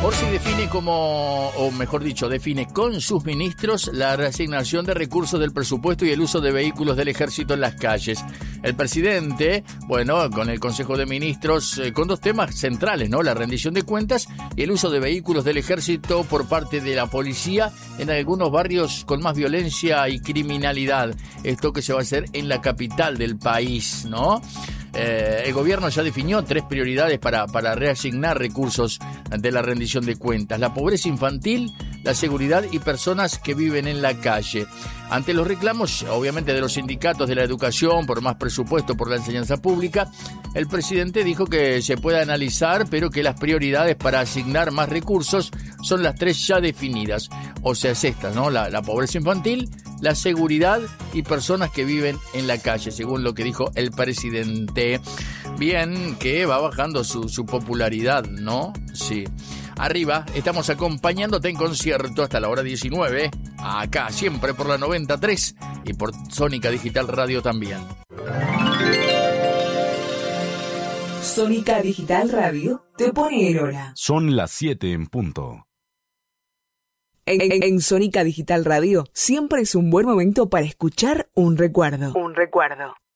Orsi define define con sus ministros la reasignación de recursos del presupuesto y el uso de vehículos del ejército en las calles. El presidente, con el Consejo de Ministros, con dos temas centrales, ¿no? La rendición de cuentas y el uso de vehículos del ejército por parte de la policía en algunos barrios con más violencia y criminalidad. Esto que se va a hacer en la capital del país, ¿no? El gobierno ya definió 3 prioridades para reasignar recursos de la rendición de cuentas: la pobreza infantil, la seguridad y personas que viven en la calle. Ante los reclamos, obviamente, de los sindicatos de la educación por más presupuesto por la enseñanza pública, el presidente dijo que se puede analizar, pero que las prioridades para asignar más recursos son las 3 ya definidas. O sea, es esta, ¿no? La pobreza infantil, la seguridad y personas que viven en la calle, según lo que dijo el presidente. Bien, que va bajando su popularidad, ¿no? Sí. Arriba, estamos acompañándote en concierto hasta la hora 19, acá siempre por la 93 y por Sónica Digital Radio también. Sónica Digital Radio te pone el hora. Son las 7 en punto. En Sónica Digital Radio siempre es un buen momento para escuchar un recuerdo.